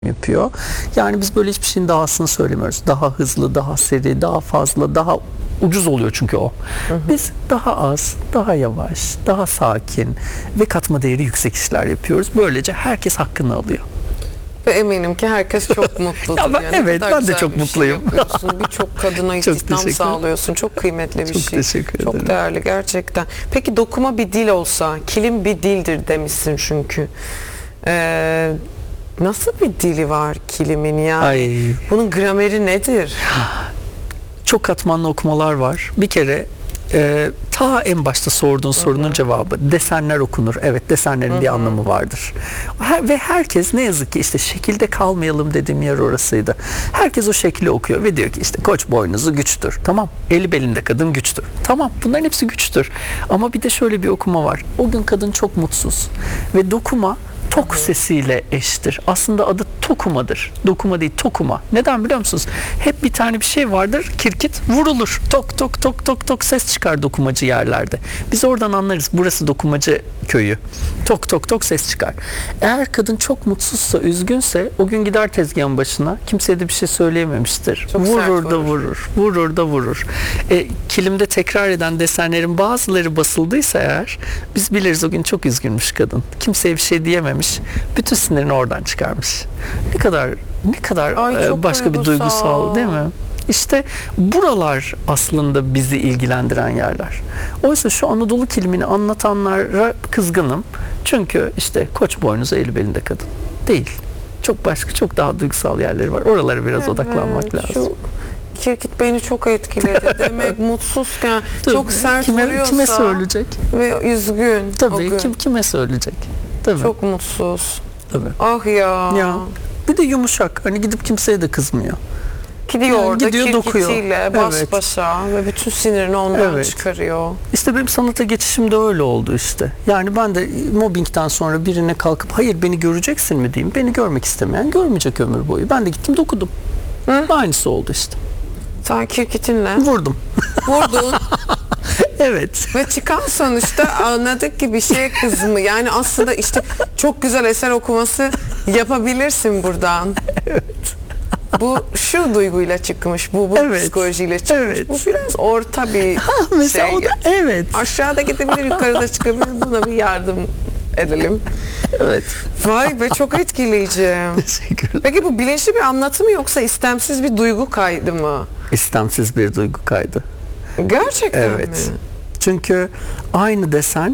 yapıyor. Yani biz böyle hiçbir şeyin dahasını söylemiyoruz. Daha hızlı, daha seri, daha fazla, daha ucuz oluyor çünkü o. Biz daha az, daha yavaş, daha sakin ve katma değeri yüksek işler yapıyoruz. Böylece herkes hakkını alıyor. Ve eminim ki herkes çok mutludur. Ya evet, ben de çok mutluyum. Birçok kadına istihdam sağlıyorsun. Çok kıymetli bir çok şey. Teşekkür ederim. Çok değerli gerçekten. Peki dokuma bir dil olsa, kilim bir dildir demişsin çünkü. Nasıl bir dili var kilimin yani? Ay. Bunun grameri nedir? Çok katmanlı okumalar var. Bir kere ta en başta sorduğun sorunun cevabı desenler okunur. Evet, desenlerin bir anlamı vardır. Ve herkes ne yazık ki işte şekilde kalmayalım dediğim yer orasıydı. Herkes o şekli okuyor ve diyor ki işte koç boynuzu güçtür. Tamam. Eli belinde kadın güçtür. Tamam. Bunların hepsi güçtür. Ama bir de şöyle bir okuma var. O gün kadın çok mutsuz ve dokuma tok sesiyle eştir. Aslında adı tokumadır. Dokuma değil, tokuma. Neden biliyor musunuz? Hep bir tane bir şey vardır. Kirkit vurulur. Tok tok tok tok tok ses çıkar dokumacı yerlerde. Biz oradan anlarız. Burası dokumacı köyü. Tok tok tok ses çıkar. Eğer kadın çok mutsuzsa, üzgünse o gün gider tezgahın başına. Kimseye de bir şey söyleyememiştir. Çok vurur da vurur. Vurur da vurur. Kilimde tekrar eden desenlerin bazıları basıldıysa eğer biz biliriz o gün çok üzgünmüş kadın. Kimseye bir şey diyememiş. Bütün sinirini oradan çıkarmış. Ne kadar başka bir duygusal değil mi? İşte buralar aslında bizi ilgilendiren yerler. Oysa şu Anadolu kilimini anlatanlara kızgınım. Çünkü işte koç boynuzu eli belinde kadın. Değil. Çok başka, çok daha duygusal yerleri var. Oralara biraz odaklanmak lazım. Kirkit beni çok etkiledi. Demek mutsuzken çok sert vuruyorsa kime söyleyecek? Ve üzgün. Tabii kime söyleyecek? Tabii. Çok mutsuz. Tabii. Ah ya. Ya. Bir de yumuşak. Hani gidip kimseye de kızmıyor. Gidiyor yani orada kirkitiyle baş başa ve bütün sinirini ondan çıkarıyor. İşte benim sanata geçişim de öyle oldu işte. Yani ben de mobbingten sonra birine kalkıp hayır beni göreceksin mi diyeyim. Beni görmek istemeyen görmeyecek ömür boyu. Ben de gittim dokudum. Aynısı oldu işte. Sen kirkitinle vurdun. Evet. Ve çıkan sonuçta anladık ki bir şeye kızımı. Yani aslında işte çok güzel eser okuması yapabilirsin buradan. Evet. Bu şu duyguyla çıkmış, bu psikolojiyle çıkmış. Bu biraz orta bir mesela şey. O da, evet. Aşağıda gidebilir, yukarıda çıkabilir. Buna bir yardım edelim. Evet. Vay be, çok etkileyici. Teşekkürler. Peki bu bilinçli bir anlatı mı yoksa istemsiz bir duygu kaydı mı? İstemsiz bir duygu kaydı. Gerçekten mi? Çünkü aynı desen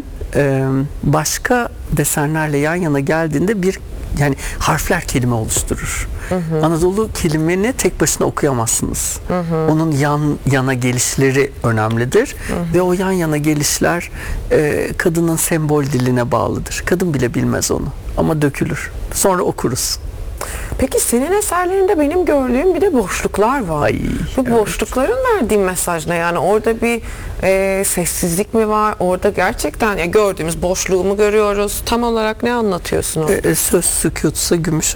başka desenlerle yan yana geldiğinde yani harfler kelime oluşturur. Anadolu kelimeni tek başına okuyamazsınız. Onun yan yana gelişleri önemlidir. Ve o yan yana gelişler kadının sembol diline bağlıdır. Kadın bile bilmez onu. Ama dökülür. Sonra okuruz. Peki senin eserlerinde benim gördüğüm bir de boşluklar var. Bu boşlukların verdiği mesaj ne? Yani orada bir sessizlik mi var? Orada gerçekten gördüğümüz boşluğu mu görüyoruz? Tam olarak ne anlatıyorsun orada? Söz sükûtsa gümüş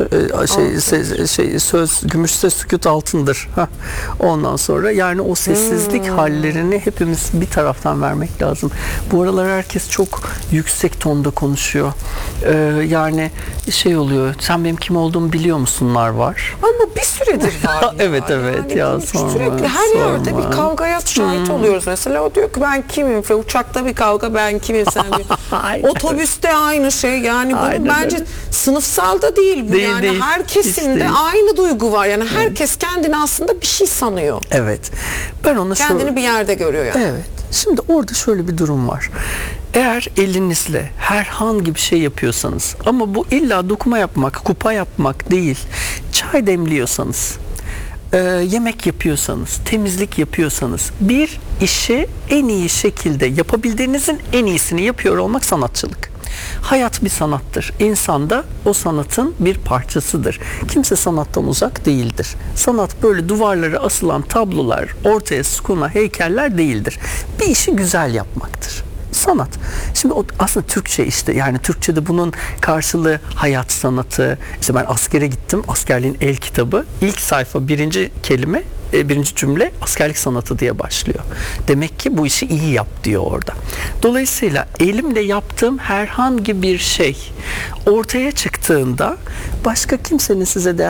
söz gümüşse sükût altındır. Ondan sonra yani o sessizlik hallerini hepimiz bir taraftan vermek lazım. Bu aralar herkes çok yüksek tonda konuşuyor. Yani şey oluyor. Sen benim kim olduğumu biliyor musunlar var. Ama bir süredir var. Evet yani ya sürekli her yerde bir kavgaya şahit oluyoruz. Mesela o diyor ki ben kimim? Uçakta bir kavga, ben kimim sen diyor. Otobüste aynı şey. Yani bu bence sınıfsal da değil bu. Yani her kesimde aynı duygu var. Yani herkes kendini aslında bir şey sanıyor. Evet. Ben onu kendini bir yerde görüyor yani. Evet. Şimdi orada şöyle bir durum var. Eğer elinizle herhangi bir şey yapıyorsanız ama bu illa dokuma yapmak, kupa yapmak değil, çay demliyorsanız, yemek yapıyorsanız, temizlik yapıyorsanız, bir işi en iyi şekilde yapabildiğinizin en iyisini yapıyor olmak sanatçılık. Hayat bir sanattır. İnsan da o sanatın bir parçasıdır. Kimse sanattan uzak değildir. Sanat böyle duvarlara asılan tablolar, ortaya sukuna heykeller değildir. Bir işi güzel yapmaktır. Sanat. Şimdi aslında Türkçe işte yani Türkçe'de bunun karşılığı hayat sanatı. İşte ben askere gittim. Askerliğin el kitabı. İlk sayfa birinci kelime birinci cümle askerlik sanatı diye başlıyor. Demek ki bu işi iyi yap diyor orada. Dolayısıyla elimle yaptığım herhangi bir şey ortaya çıktığında başka kimsenin size değer